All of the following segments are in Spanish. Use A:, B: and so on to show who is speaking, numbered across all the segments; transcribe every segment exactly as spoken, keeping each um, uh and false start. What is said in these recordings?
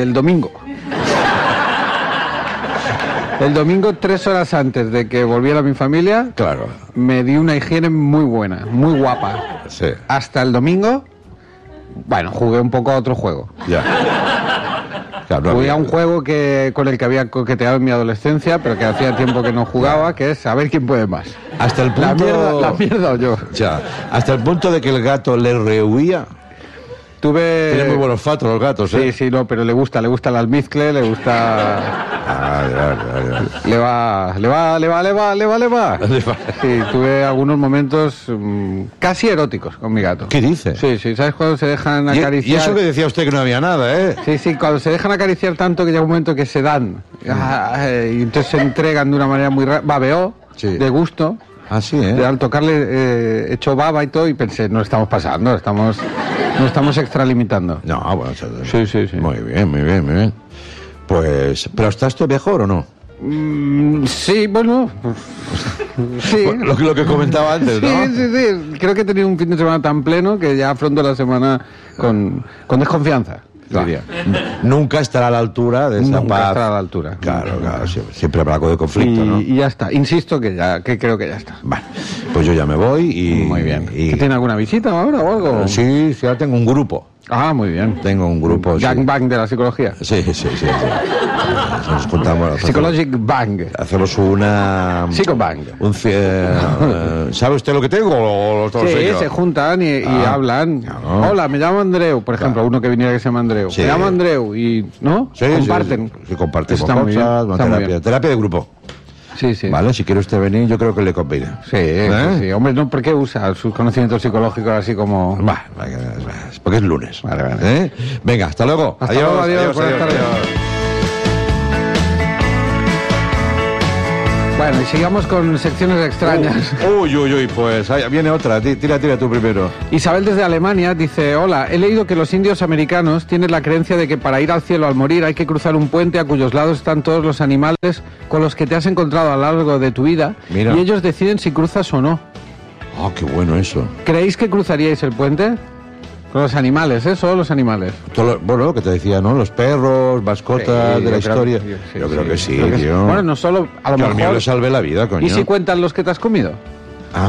A: el domingo. El domingo, tres horas antes de que volviera mi familia,
B: claro,
A: me di una higiene muy buena, muy guapa.
B: Sí.
A: Hasta el domingo, bueno, jugué un poco a otro juego.
B: Ya. Claro,
A: jugué
B: había...
A: a un juego que con el que había coqueteado en mi adolescencia, pero que hacía tiempo que no jugaba, que es saber quién puede más.
B: Hasta el punto...
A: La mierda, la mierda o yo.
B: Ya. Hasta el punto de que el gato le rehuía.
A: Tuve...
B: Tiene muy buen olfato los gatos, ¿eh?
A: Sí, sí, no, pero le gusta, le gusta el almizcle, le gusta...
B: Ah, ya, ya, ya.
A: Le va, le va, le va, le va, le va, le va. Sí, tuve algunos momentos um, casi eróticos con mi gato.
B: ¿Qué dice?
A: Sí, sí, ¿sabes cuando se dejan
B: ¿Y,
A: acariciar?
B: y eso que decía usted que no había nada, ¿eh?
A: Sí, sí, cuando se dejan acariciar tanto que llega un momento que se dan. Ah, y entonces se entregan de una manera muy rara. Babeó,
B: Sí.
A: de gusto.
B: Ah, sí, ¿eh?
A: Al tocarle, eh, echó baba y todo, y pensé, no estamos pasando, estamos, no estamos extralimitando.
B: No, bueno, eso-
A: Sí, sí, sí.
B: Muy bien, muy bien, muy bien. Pues, ¿pero está esto mejor o no?
A: Mm, sí, bueno, pues, sí.
B: Bueno, lo, que- lo que comentaba antes, ¿no?
A: Sí, sí, sí. Creo que he tenido un fin de semana tan pleno que ya afronto la semana con, con desconfianza,
B: Claro.
A: diría.
B: Nunca estará a la altura de esa
A: Nunca
B: paz.
A: estará a la altura.
B: Claro, claro, siempre, siempre habrá algo de conflicto,
A: y,
B: ¿no?
A: y ya está. Insisto que ya, que creo que ya está.
B: Bueno, pues yo ya me voy y...
A: Muy bien.
B: Y...
A: ¿Que tiene alguna visita ahora o algo?
B: Sí, sí, ahora tengo un grupo.
A: Ah, muy bien.
B: Tengo un grupo, sí.
A: Gangbang de la psicología.
B: Sí, sí, sí. sí. Nos contamos...
A: Psychologic Bang.
B: Hacemos una...
A: Psicobang.
B: Un, cie- eh, ¿Sabe usted lo que tengo? O lo
A: Sí,
B: sé yo?
A: se juntan y, y
B: Ah,
A: hablan.
B: claro.
A: Hola, me llamo Andreu, por ejemplo,
B: Claro.
A: uno que viniera que se llama Andreu.
B: Sí.
A: Me llamo Andreu y, ¿no?
B: Sí,
A: Comparten.
B: Sí, sí, compartimos
A: Está muy bien,
B: cosas, una
A: está muy
B: terapia,
A: bien.
B: terapia de grupo.
A: Sí, sí.
B: Vale, si quiere usted venir, yo creo que le conviene.
A: Sí,
B: ¿Eh?
A: sí, sí. Hombre, no, ¿por qué usa sus conocimientos psicológicos así como...?
B: Va, va, porque es lunes.
A: Vale, vale.
B: ¿Eh? Venga, hasta luego.
A: Hasta luego, adiós, buenas tardes. Bueno, y sigamos con secciones extrañas.
B: Uy, uy, uy, pues ahí viene otra. Tí- Tira, tira tú primero.
A: Isabel desde Alemania dice, hola, he leído que los indios americanos tienen la creencia de que para ir al cielo al morir hay que cruzar un puente a cuyos lados están todos los animales con los que te has encontrado a lo largo de tu vida.
B: Mira.
A: Y ellos deciden si cruzas o no.
B: Ah, qué bueno eso.
A: ¿Creéis que cruzaríais el puente? Con los animales, ¿eh? Solo los animales.
B: Todo lo- bueno, lo que te decía, ¿no? Los perros, mascotas
A: Sí,
B: de la
A: yo creo-
B: historia.
A: yo- sí,
B: yo creo
A: sí,
B: que sí,
A: creo que sí.
B: tío.
A: Bueno, no solo, a lo
B: Yo al mío
A: mejor...
B: le salvé la vida, coño.
A: ¿Y si cuentan los que te has comido?
B: Ah.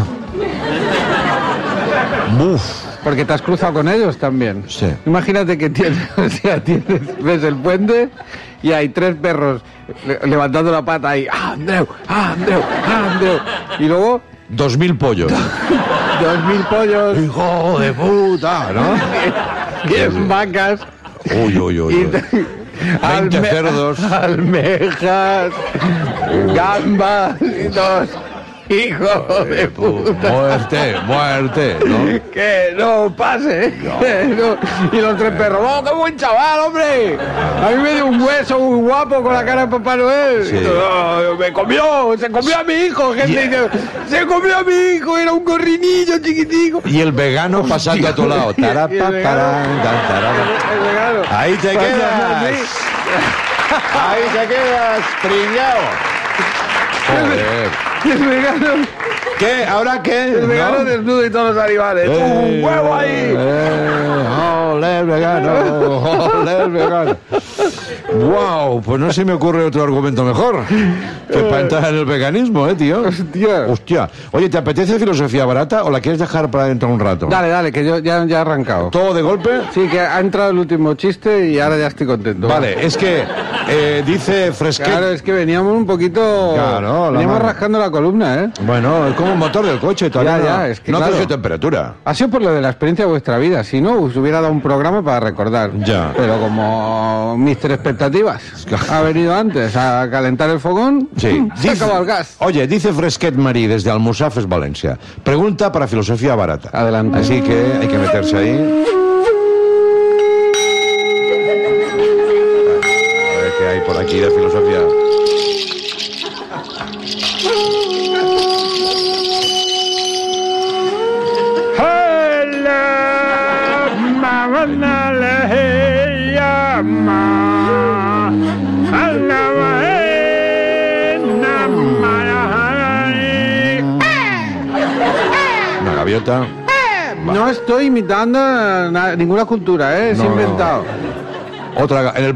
B: Buf.
A: Porque te has cruzado con ellos también.
B: Sí.
A: Imagínate que tienes, o sea, tienes, ves el puente y hay tres perros le- levantando la pata ahí. ¡Ah, Andreu! ¡Ah, Andreu! ¡Ah, Andreu! Y luego,
B: Dos mil pollos.
A: dos mil pollos,
B: ¡Hijo de puta! ¿No?
A: diez vacas,
B: Uy, uy, uy.
A: y
B: uy.
A: te-
B: veinte
A: alme-
B: cerdos.
A: almejas, gambas y dos. ¡Hijo de puta!
B: Muerte, muerte, ¿no?
A: ¡Que no pase! Que no. Y los tres perros, ¡oh, qué buen chaval, hombre! A mí me dio un hueso muy guapo con la cara de Papá Noel.
B: Sí.
A: Oh, me comió, se comió a mi hijo. Gente dice, se comió a mi hijo, era un gorrinillo chiquitico.
B: Y el vegano pasando a tu lado. Tarapa,
A: Y el vegano-
B: tarán, tan, tarán.
A: El regalo.
B: Ahí te
A: Pasando
B: quedas.
A: así.
B: Ahí te quedas, pringao. Joder.
A: Y el vegano,
B: ¿Qué? ¿Ahora qué?
A: el vegano
B: ¿No?
A: desnudo y todos los animales.
B: Eh,
A: ¡Un huevo ahí!
B: eh, ¡Ole el vegano! ¡Ole el vegano! ¡Wow! Pues no se me ocurre otro argumento mejor que para entrar en el veganismo, ¿eh, tío?
A: Hostia.
B: Hostia. Oye, ¿te apetece filosofía barata o la quieres dejar para dentro un rato?
A: Dale, dale, que yo ya, ya he arrancado.
B: ¿Todo de golpe?
A: Sí, que ha entrado el último chiste y ahora ya estoy contento.
B: Vale, es que eh, dice Fresquet...
A: Claro, es que veníamos un poquito...
B: Claro, la
A: veníamos
B: mano.
A: rascando la columna, ¿eh?
B: Bueno, es como un motor del coche todavía.
A: Ya,
B: no-
A: ya, es que
B: no
A: claro.
B: coge temperatura.
A: Ha sido por lo de la experiencia de vuestra vida. Si no, os hubiera dado un programa para recordar.
B: Ya.
A: Pero como mister Expectativas ha venido antes a calentar el fogón,
B: Sí.
A: se ha acabado el gas.
B: Oye, dice Fresquet Marí desde Almusafes, Valencia. Pregunta para filosofía barata.
A: Adelante.
B: Así que hay que meterse ahí. A ver qué hay por aquí de filosofía. Una gaviota.
A: No estoy imitando na- ninguna cultura, ¿eh? Es
B: No, no.
A: inventado.
B: Otra, ga- en el